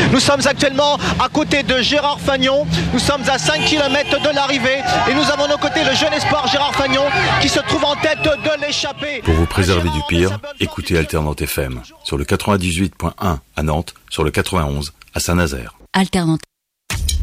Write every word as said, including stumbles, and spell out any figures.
Nous sommes actuellement à côté de Gérard Fagnon. Nous sommes à cinq kilomètres de l'arrivée et nous avons à nos côtés le jeune espoir Gérard Fagnon qui se trouve en tête de l'échappée. Pour vous préserver du pire, écoutez Alternante F M sur le quatre-vingt-dix-huit point un à Nantes, sur le quatre-vingt-onze à Saint-Nazaire. Alternante.